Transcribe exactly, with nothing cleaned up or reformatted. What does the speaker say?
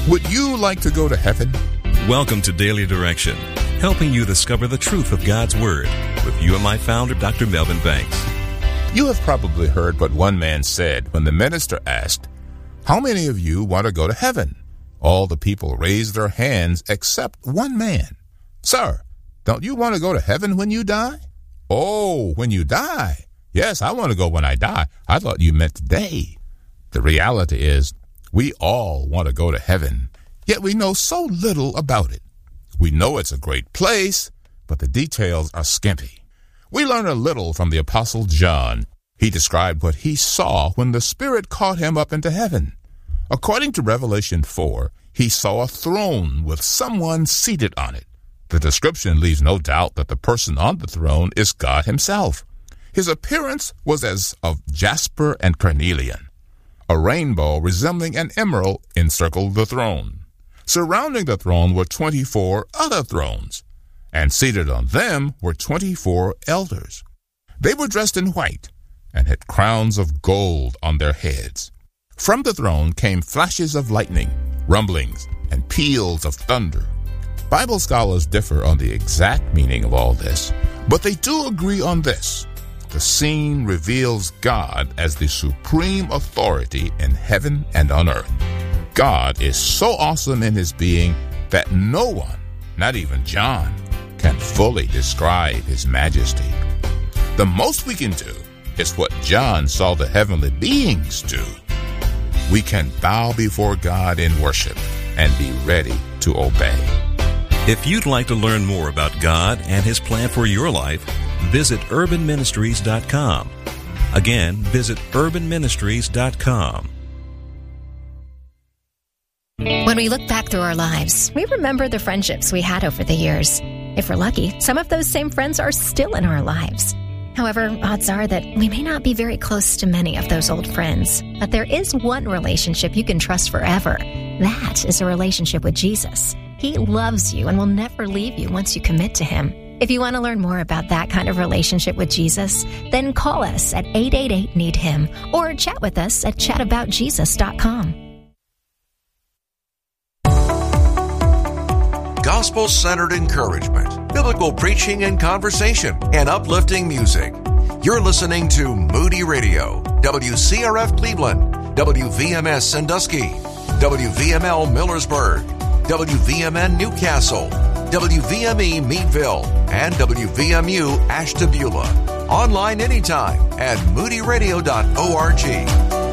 Would you like to go to heaven? Welcome to Daily Direction, helping you discover the truth of God's Word with you and my founder, Doctor Melvin Banks. You have probably heard what one man said when the minister asked, "How many of you want to go to heaven?" All the people raised their hands except one man. "Sir, don't you want to go to heaven when you die?" "Oh, when you die? Yes, I want to go when I die. I thought you meant today." The reality is, we all want to go to heaven, yet we know so little about it. We know it's a great place, but the details are skimpy. We learn a little from the Apostle John. He described what he saw when the Spirit caught him up into heaven. According to Revelation four, he saw a throne with someone seated on it. The description leaves no doubt that the person on the throne is God himself. His appearance was as of jasper and carnelian. A rainbow resembling an emerald encircled the throne. Surrounding the throne were twenty-four other thrones, and seated on them were twenty-four elders. They were dressed in white and had crowns of gold on their heads. From the throne came flashes of lightning, rumblings, and peals of thunder. Bible scholars differ on the exact meaning of all this, but they do agree on this. The scene reveals God as the supreme authority in heaven and on earth. God is so awesome in his being that no one, not even John, can fully describe his majesty. The most we can do is what John saw the heavenly beings do. We can bow before God in worship and be ready to obey. If you'd like to learn more about God and his plan for your life, visit urban ministries dot com. Again, visit urban ministries dot com. When we look back through our lives, we remember the friendships we had over the years. If we're lucky, some of those same friends are still in our lives. However, odds are that we may not be very close to many of those old friends. But there is one relationship you can trust forever. That is a relationship with Jesus. He loves you and will never leave you once you commit to him. If you want to learn more about that kind of relationship with Jesus, then call us at eight eight eight, need him or chat with us at chat about jesus dot com. Gospel-centered encouragement, biblical preaching and conversation, and uplifting music. You're listening to Moody Radio, W C R F Cleveland, W V M S Sandusky, W V M L Millersburg, W V M N Newcastle, W V M E Meadville, and W V M U Ashtabula. Online anytime at moody radio dot org.